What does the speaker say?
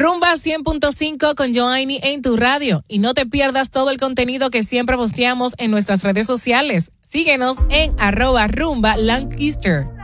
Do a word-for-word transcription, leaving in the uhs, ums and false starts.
Rumba cien punto cinco con Joanny en tu radio. Y no te pierdas todo el contenido que siempre posteamos en nuestras redes sociales. Síguenos en arroba rumba Lancaster.